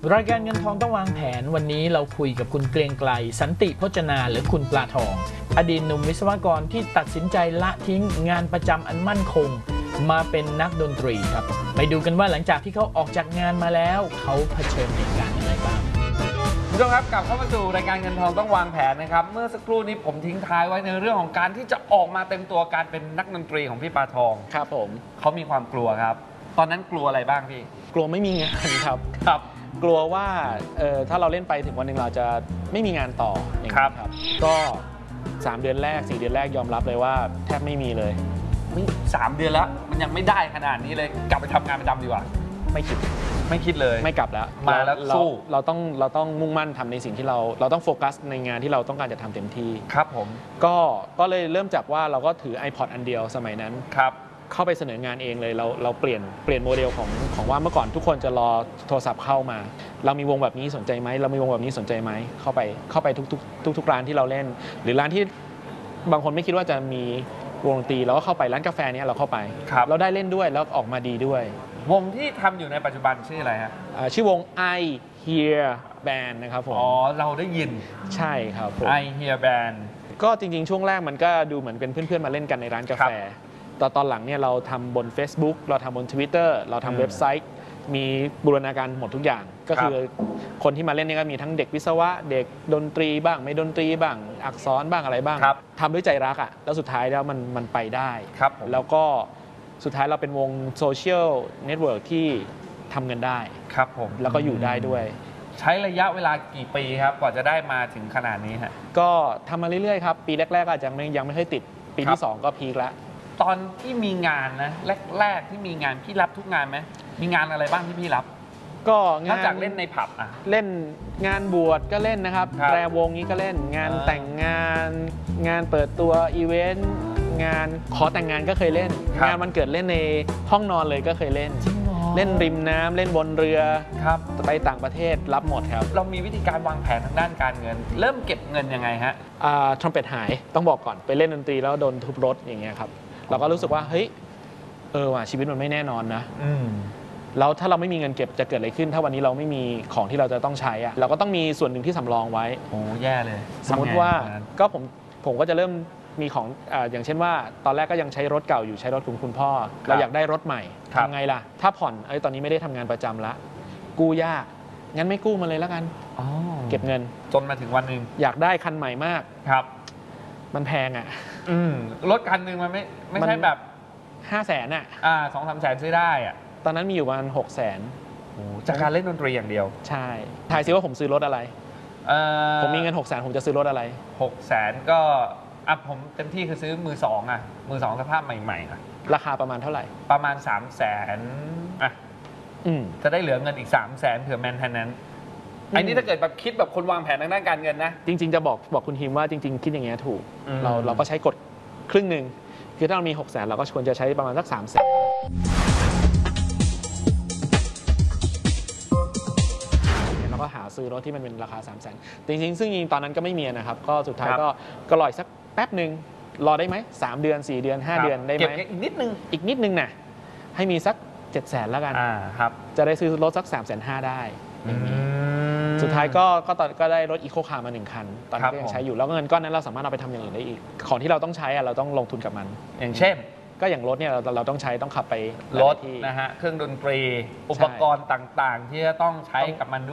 รายการเงินทองต้องวางแผนวันนี้เราคุยกับคุณเกรียงไกรสันติพจนาหรือคุณปลาทองอดีตหนุ่มวิศวกรที่ตัดสินใจละทิ้งงานประจำอันมั่นคงมาเป็นนักดนตรีครับไปดูกันว่าหลังจากที่เขาออกจากงานมาแล้วเขาเผชิญเหตุการณ์อะไรบ้างคุณผู้ชมครับกลับเข้ามาสู่รายการเงินทองต้องวางแผนนะครับเมื่อสักครู่นี้ผมทิ้งท้ายไว้ในเรื่องของการที่จะออกมาเต็มตัวการเป็นนักดนตรีของพี่ปลาทองครับผมเขามีความกลัวครับตอนนั้นกลัวอะไรบ้างพี่กลัวไม่มีงานครับกลัวว่าถ้าเราเล่นไปถึงวันหนึ่งเราจะไม่มีงานต่ออย่างนี้ครับก็3 เดือนแรก4 เดือนแรกยอมรับเลยว่าแทบไม่มีเลย 3 เดือนแล้วมันยังไม่ได้ขนาดนี้เลยกลับไปทำงานประจำดีกว่าไม่คิดเลยไม่กลับแล้วมาแล้วสู้เราต้องมุ่งมั่นทำในสิ่งที่เราต้องโฟกัสในงานที่เราต้องการจะทำเต็มที่ครับผมก็เลยเริ่มจากว่าเราก็ถือ iPod อันเดียวสมัยนั้นครับเข้าไปเสนองานเองเลยเราเปลี่ยนโมเดลของว่าเมื่อก่อนทุกคนจะรอโทรศัพท์เข้ามาเรามีวงแบบนี้สนใจไหมเรามีวงแบบนี้สนใจไหมเข้าไปทุกร้านที่เราเล่นหรือร้านที่บางคนไม่คิดว่าจะมีวงดนตรีเราก็เข้าไปร้านกาแฟนี้เราเข้าไปเราได้เล่นด้วยแล้วออกมาดีด้วยวงที่ทำอยู่ในปัจจุบันชื่ออะไรฮะชื่อวง I Hear Band นะครับผมเราได้ยินใช่ครับผม I Hear Band ก็จริงๆช่วงแรกมันก็ดูเหมือนเป็นเพื่อนๆมาเล่นกันในร้านกาแฟตอนหลังเนี่ยเราทำบน Facebook เราทำบน Twitter เราทำเว็บไซต์มีบูรณาการหมดทุกอย่างก็คือคนที่มาเล่นนี่ก็มีทั้งเด็กวิศวะเด็กดนตรีบ้างไม่ดนตรีบ้างอักษรบ้างอะไรบ้างทำด้วยใจรักอ่ะแล้วสุดท้ายแล้วมันไปได้แล้วก็สุดท้ายเราเป็นวงโซเชียลเน็ตเวิร์กที่ทำเงินได้ครับผมแล้วก็อยู่ได้ด้วยใช้ระยะเวลากี่ปีครับกว่าจะได้มาถึงขนาดนี้ฮะก็ทำมาเรื่อยๆครับปีแรกๆอาจจะยังไม่ค่อยติดปีที่2ก็พีคแล้วตอนที่มีงานนะแรกที่มีงานพี่รับทุกงานไหมมีงานอะไรบ้างที่พี่รับก็นอกจากเล่นในผับอ่ะเล่นงานบวชก็เล่นนะครับแตรวงนี้ก็เล่นงานแต่งงานเปิดตัวอีเวนต์งานขอแต่งงานก็เคยเล่นงานวันเกิดเล่นในห้องนอนเลยก็เคยเล่นเล่นริมน้ำเล่นบนเรือไปต่างประเทศรับหมดครับเรามีวิธีการวางแผนทางด้านการเงินเริ่มเก็บเงินยังไงฮะทรัมเป็ตหายต้องบอกก่อนไปเล่นดนตรีแล้วโดนทุบรถอย่างเงี้ยครับเราก็รู้สึกว่าเฮ้ยว่ะชีวิตมันไม่แน่นอนนะแล้วถ้าเราไม่มีเงินเก็บจะเกิดอะไรขึ้นถ้าวันนี้เราไม่มีของที่เราจะต้องใช้เราก็ต้องมีส่วนหนึ่งที่สำรองไว้โอ้แย่เลยสมมติว่าก็ผมก็จะเริ่มมีของอย่างเช่นว่าตอนแรกก็ยังใช้รถเก่าอยู่ใช้รถของคุณพ่อเราอยากได้รถใหม่ทำไงล่ะถ้าผ่อนตอนนี้ไม่ได้ทำงานประจำละกู้ยากงั้นไม่กู้มาเลยแล้วกันเก็บเงินจนมาถึงวันหนึ่งอยากได้คันใหม่มากครับมันแพงอ่ะรถคันหนึ่งมันไม่ใช่แบบ 500,000อ่ะ 2-3 แสนซื้อได้อ่ะตอนนั้นมีอยู่ประมาณ600,000 จากการเล่นดนตรีอย่างเดียวใช่ทายซิว่าผมซื้อรถอะไรผมมีเงิน600,000ผมจะซื้อรถอะไร 600,000ก็ผมเต็มที่คือซื้อมือสองมือสองสภาพใหม่ๆราคาประมาณเท่าไหร่ประมาณ300,000จะได้เหลือเงินอีก300,000เผื่อแมนเทนแนนซ์อันนี้ถ้าเกิดแบบคิดแบบคนวางแผนทางด้านการเงินนะจริงๆจะบอกคุณทีมว่าจริงๆคิดอย่างเงี้ยถูกเราก็ใช้กฎครึ่งหนึ่งคือถ้าเรามี600,000เราก็ควรจะใช้ประมาณสัก300,000แล้วก็หาซื้อรถที่มันเป็นราคา300,000จริงๆซึ่งตอนนั้นก็ไม่มีนะครับก็สุดท้ายก็รอสักแป๊บหนึ่งรอได้ไหม3 เดือน4 เดือน5 เดือนได้ไหมอีกนิดนึงนะให้มีสัก700,000แล้วกันจะได้ซื้อรถสัก350,000ได้อย่างนี้สุดท้ายก็ได้รถอีโคคาร์มา1 คันตอนนี้ก็ยังใช้อยู่แล้วเงินก้อนนั้นเราสามารถเอาไปทำอย่างอื่นได้อีกของที่เราต้องใช้เราต้องลงทุนกับมันอย่างเช่นก็อย่างรถเนี่ยเราต้องขับไปรถนะฮะเครื่องดนตรีอุปกรณ์ต่างๆที่จะต้องใช้กับมัน